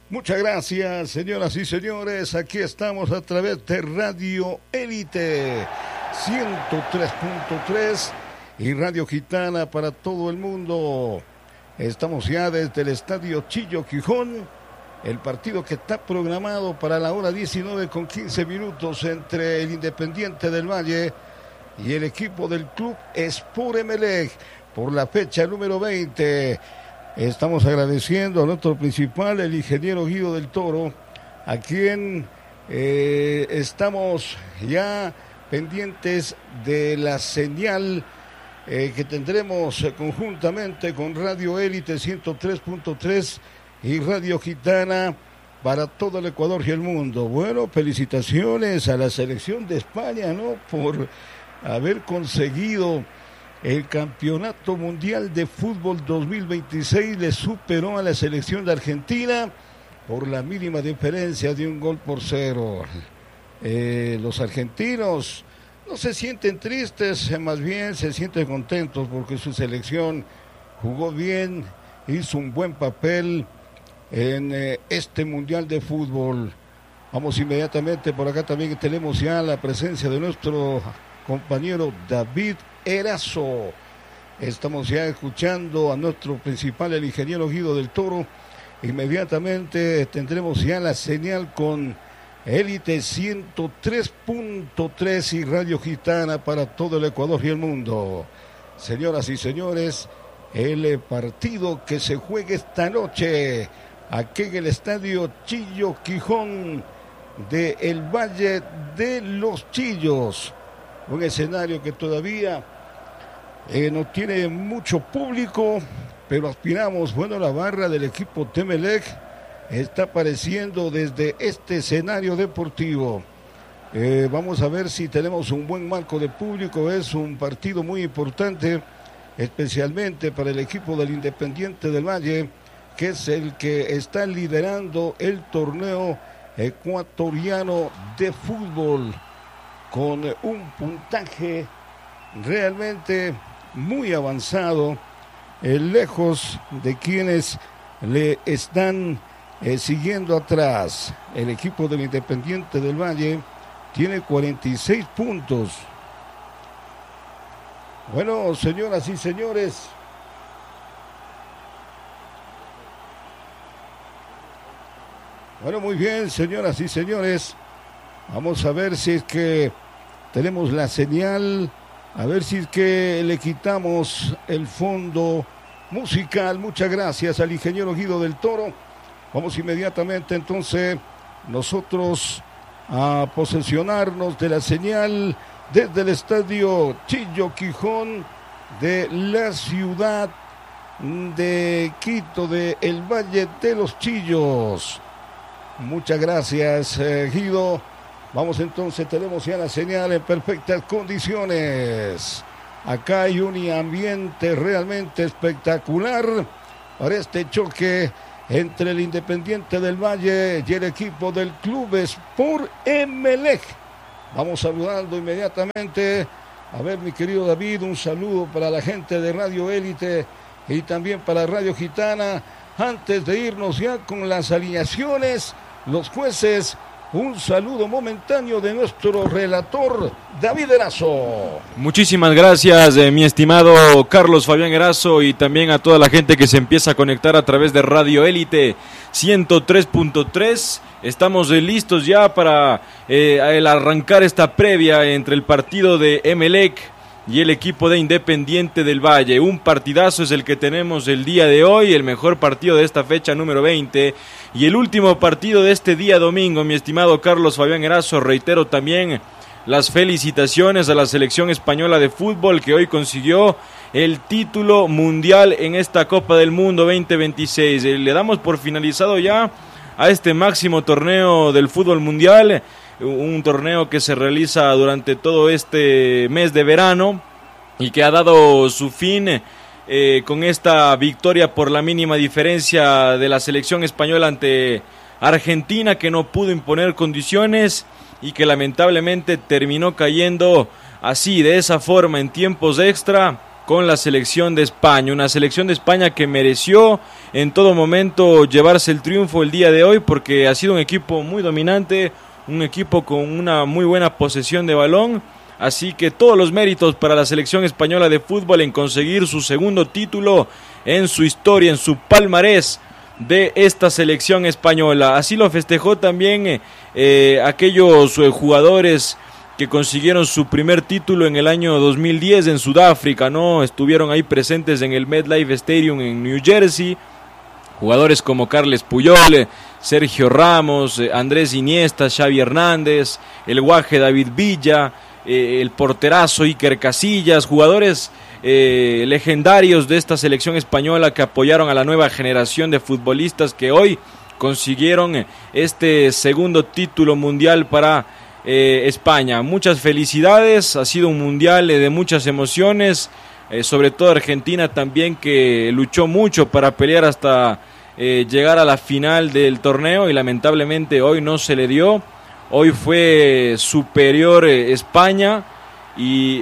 Muchas gracias, señoras y señores. Aquí estamos a través de Radio Élite 103.3 y Radio Gitana para todo el mundo. Estamos ya desde el estadio Chillo Quijón. El partido que está programado para la hora 19:15 entre el Independiente del Valle y el equipo del Club Sport Emelec por la fecha número 20. Estamos agradeciendo a nuestro principal, el ingeniero Guido del Toro, a quien estamos ya pendientes de la señal que tendremos conjuntamente con Radio Élite 103.3 y Radio Gitana para todo el Ecuador y el mundo. Bueno, felicitaciones a la selección de España, ¿no?, por haber conseguido el Campeonato Mundial de Fútbol 2026. Le superó a la selección de Argentina por la mínima diferencia de 1-0. Los argentinos no se sienten tristes, más bien se sienten contentos porque su selección jugó bien, hizo un buen papel en este Mundial de Fútbol. Vamos inmediatamente, por acá también tenemos ya la presencia de nuestro compañero David Erazo. Estamos ya escuchando a nuestro principal, el ingeniero Guido del Toro. Inmediatamente tendremos ya la señal con Élite 103.3 y Radio Gitana para todo el Ecuador y el mundo. Señoras y señores, el partido que se juega esta noche aquí en el estadio Chillo Quijón de el Valle de los Chillos. Un escenario que todavía no tiene mucho público, pero aspiramos. Bueno, la barra del equipo Emelec está apareciendo desde este escenario deportivo. Vamos a ver si tenemos un buen marco de público. Es un partido muy importante, especialmente para el equipo del Independiente del Valle, que es el que está liderando el torneo ecuatoriano de fútbol, con un puntaje realmente muy avanzado, lejos de quienes le están siguiendo atrás. El equipo del Independiente del Valle tiene 46 puntos. Bueno, señoras y señores, bueno, muy bien, señoras y señores, vamos a ver si es que tenemos la señal, a ver si es que le quitamos el fondo musical. Muchas gracias al ingeniero Guido del Toro. Vamos inmediatamente entonces nosotros a posesionarnos de la señal desde el estadio Chillo Quijón de la ciudad de Quito, de el Valle de los Chillos. Muchas gracias, Guido. Vamos entonces, tenemos ya la señal en perfectas condiciones. Acá hay un ambiente realmente espectacular para este choque entre el Independiente del Valle y el equipo del Club Sport Emelec. Vamos saludando inmediatamente. A ver, mi querido David, un saludo para la gente de Radio Élite y también para Radio Gitana. Antes de irnos ya con las alineaciones, los jueces, un saludo momentáneo de nuestro relator David Erazo. Muchísimas gracias, mi estimado Carlos Fabián Erazo, y también a toda la gente que se empieza a conectar a través de Radio Élite 103.3. Estamos listos ya para el arrancar esta previa entre el partido de Emelec y el equipo de Independiente del Valle. Un partidazo es el que tenemos el día de hoy, el mejor partido de esta fecha número 20 y el último partido de este día domingo, mi estimado Carlos Fabián Erazo. Reitero también las felicitaciones a la selección española de fútbol que hoy consiguió el título mundial en esta Copa del Mundo 2026. Le damos por finalizado ya a este máximo torneo del fútbol mundial, un torneo que se realiza durante todo este mes de verano y que ha dado su fin con esta victoria por la mínima diferencia de la selección española ante Argentina, que no pudo imponer condiciones y que lamentablemente terminó cayendo así, de esa forma, en tiempos extra, con la selección de España, una selección de España que mereció en todo momento llevarse el triunfo el día de hoy, porque ha sido un equipo muy dominante, un equipo con una muy buena posesión de balón, así que todos los méritos para la selección española de fútbol en conseguir su segundo título en su historia, en su palmarés de esta selección española. Así lo festejó también aquellos jugadores que consiguieron su primer título en el año 2010 en Sudáfrica, ¿no? Estuvieron ahí presentes en el MetLife Stadium en New Jersey, jugadores como Carles Puyol, Sergio Ramos, Andrés Iniesta, Xavi Hernández, el guaje David Villa, el porterazo Iker Casillas, jugadores legendarios de esta selección española que apoyaron a la nueva generación de futbolistas que hoy consiguieron este segundo título mundial para España. Muchas felicidades, ha sido un mundial de muchas emociones, sobre todo Argentina también, que luchó mucho para pelear hasta llegar a la final del torneo y lamentablemente hoy no se le dio. Hoy fue superior España y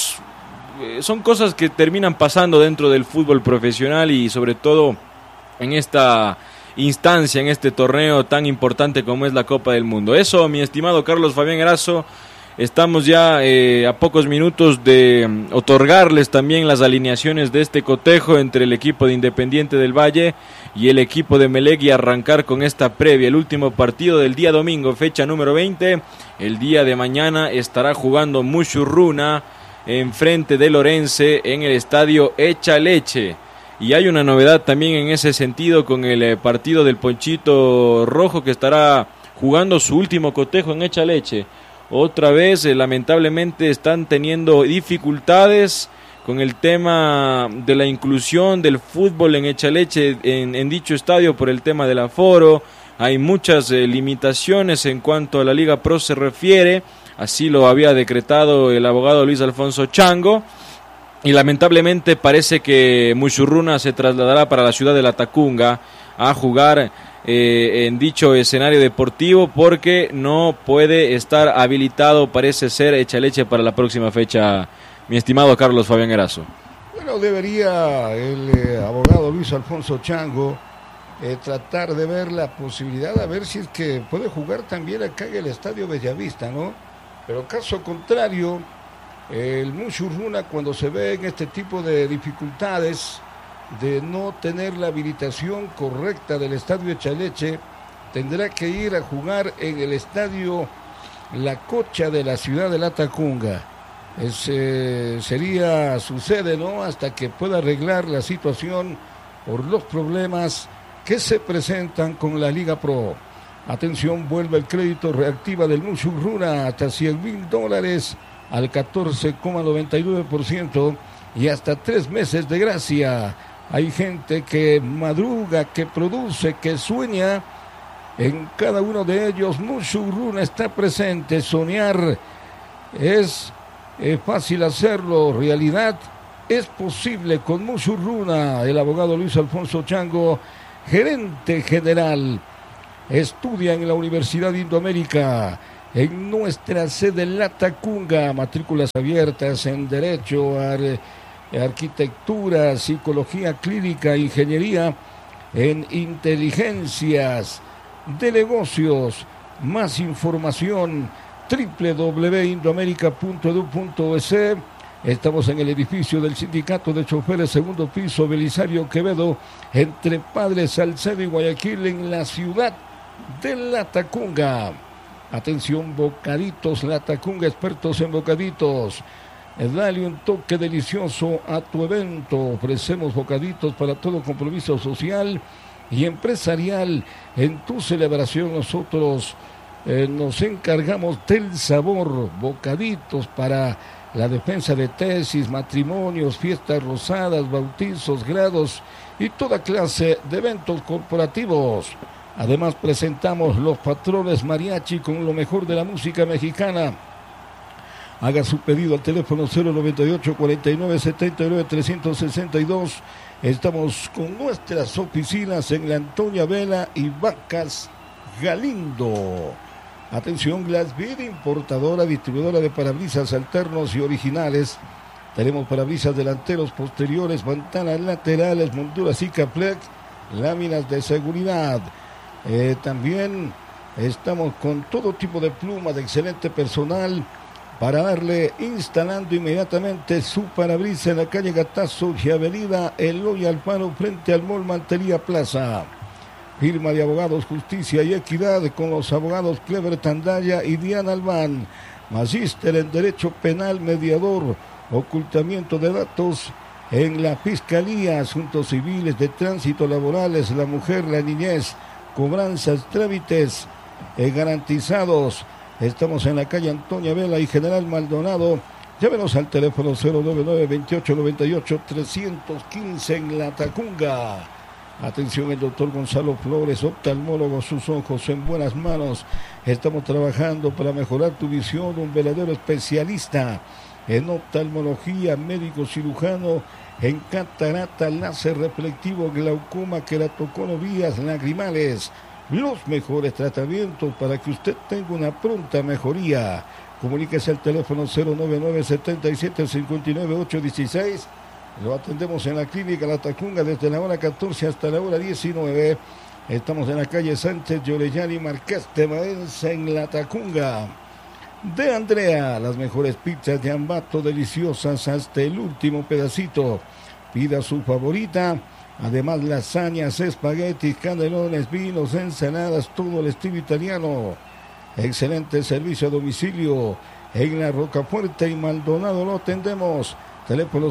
son cosas que terminan pasando dentro del fútbol profesional y sobre todo en esta instancia, en este torneo tan importante como es la Copa del Mundo. Eso, mi estimado Carlos Fabián Erazo, estamos ya a pocos minutos de otorgarles también las alineaciones de este cotejo entre el equipo de Independiente del Valle y el equipo de Emelec y arrancar con esta previa, el último partido del día domingo, fecha número 20. El día de mañana estará jugando Mushurruna en frente de Lorense en el estadio Echaleche. Y hay una novedad también en ese sentido con el partido del Ponchito Rojo, que estará jugando su último cotejo en Echaleche. Otra vez, lamentablemente, están teniendo dificultades con el tema de la inclusión del fútbol en Echaleche en dicho estadio por el tema del aforo. Hay muchas limitaciones en cuanto a la Liga Pro se refiere, así lo había decretado el abogado Luis Alfonso Chango. Y lamentablemente parece que Mushurruna se trasladará para la ciudad de Latacunga a jugar en dicho escenario deportivo porque no puede estar habilitado, parece ser, Echaleche para la próxima fecha, mi estimado Carlos Fabián Erazo. Bueno, debería el abogado Luis Alfonso Chango tratar de ver la posibilidad, a ver si es que puede jugar también acá en el Estadio Bellavista, ¿no? Pero caso contrario, el Mushurruna, cuando se ve en este tipo de dificultades de no tener la habilitación correcta del estadio Echaleche, tendrá que ir a jugar en el estadio La Cocha de la ciudad de Latacunga. Sería su sede, ¿no? Hasta que pueda arreglar la situación por los problemas que se presentan con la Liga Pro. Atención, vuelve el crédito reactiva del Mushurruna hasta $100,000 al 14,99% y hasta 3 meses de gracia. Hay gente que madruga, que produce, que sueña. En cada uno de ellos Mushurruna está presente. Soñar es fácil hacerlo realidad. Es posible con Mushurruna. El abogado Luis Alfonso Chango, gerente general, estudia en la Universidad Indoamérica, en nuestra sede en Latacunga, matrículas abiertas en Derecho, Arquitectura, Psicología Clínica, Ingeniería, en Inteligencias de Negocios. Más información, www.indoamerica.edu.es. Estamos en el edificio del Sindicato de Choferes, segundo piso, Belisario Quevedo, entre Padre Salcedo y Guayaquil, en la ciudad de Latacunga. Atención, bocaditos Latacunga, expertos en bocaditos. Dale un toque delicioso a tu evento. Ofrecemos bocaditos para todo compromiso social y empresarial. En tu celebración nosotros nos encargamos del sabor. Bocaditos para la defensa de tesis, matrimonios, fiestas rosadas, bautizos, grados y toda clase de eventos corporativos. Además presentamos los patrones mariachi con lo mejor de la música mexicana. Haga su pedido al teléfono 098-49-79-362. Estamos con nuestras oficinas en la Antonia Vela y Vacas Galindo. Atención, Glassbead, importadora, distribuidora de parabrisas alternos y originales. Tenemos parabrisas delanteros, posteriores, ventanas laterales, monturas Sikaflex, láminas de seguridad. También estamos con todo tipo de plumas de excelente personal para darle instalando inmediatamente su parabrisas en la calle Gatazo y avenida Eloy Alfaro frente al Mall Mantería Plaza. Firma de Abogados Justicia y Equidad con los abogados Clever Tandaya y Diana Albán. Magíster en Derecho Penal, mediador, ocultamiento de datos en la Fiscalía, asuntos civiles, de tránsito, laborales, la mujer, la niñez, cobranzas, trámites garantizados. Estamos en la calle Antonia Vela y General Maldonado. Llámenos al teléfono 099-2898-315 en La Tacunga. Atención, el doctor Gonzalo Flores, oftalmólogo, sus ojos en buenas manos. Estamos trabajando para mejorar tu visión, un verdadero especialista en oftalmología, médico cirujano, en catarata, láser reflectivo, glaucoma, queratocono, vías lagrimales. Los mejores tratamientos para que usted tenga una pronta mejoría. Comuníquese al teléfono 099-77-59-816. Lo atendemos en la clínica La Tacunga desde la hora 14 hasta la hora 19. Estamos en la calle Sánchez de Orellana y Marqués de Baenza en La Tacunga. De Andrea, las mejores pizzas de Ambato, deliciosas hasta el último pedacito. Pida su favorita. Además, lasañas, espaguetis, canelones, vinos, ensaladas, todo el estilo italiano. Excelente servicio a domicilio. En la Rocafuerte y Maldonado lo atendemos. Teléfono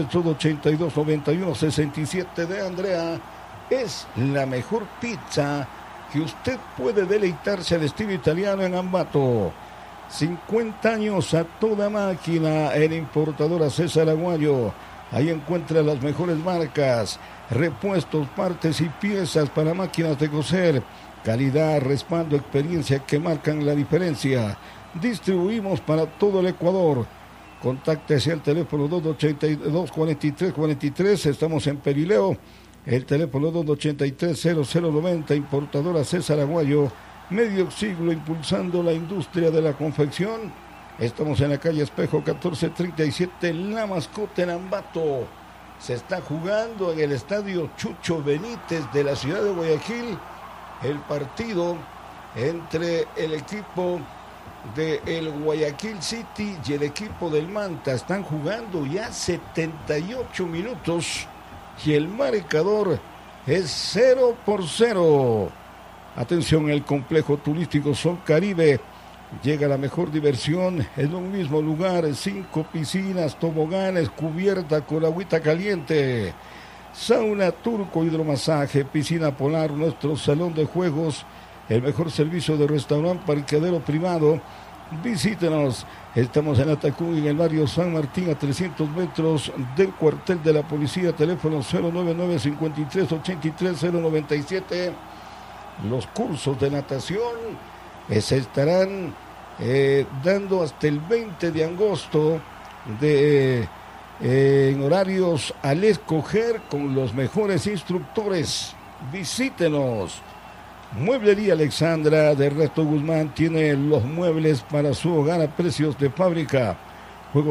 032829167 de Andrea. Es la mejor pizza que usted puede deleitarse al estilo italiano en Ambato. 50 años a toda máquina en importadora César Aguayo. Ahí encuentra las mejores marcas, repuestos, partes y piezas para máquinas de coser. Calidad, respaldo, experiencia que marcan la diferencia. Distribuimos para todo el Ecuador. Contáctese al teléfono 282-4343. Estamos en Perileo. El teléfono 283-0090. Importadora César Aguayo. Medio siglo impulsando la industria de la confección. Estamos en la calle Espejo 1437. La Mascota en Ambato. Se está jugando en el estadio Chucho Benítez de la ciudad de Guayaquil el partido entre el equipo del Guayaquil City y el equipo del Manta. Están jugando ya 78 minutos y el marcador es 0-0. Atención, el complejo turístico Sol Caribe. Llega la mejor diversión en un mismo lugar. 5 piscinas, toboganes, cubierta con agüita caliente. Sauna turco, hidromasaje, piscina polar, nuestro salón de juegos. El mejor servicio de restaurante, parqueadero privado. Visítenos. Estamos en Atacún, en el barrio San Martín, a 300 metros del cuartel de la policía. Teléfono 099-5383-097. Los cursos de natación se estarán dando hasta el 20 de agosto en horarios al escoger con los mejores instructores. Visítenos. Mueblería Alexandra de Resto Guzmán tiene los muebles para su hogar a precios de fábrica.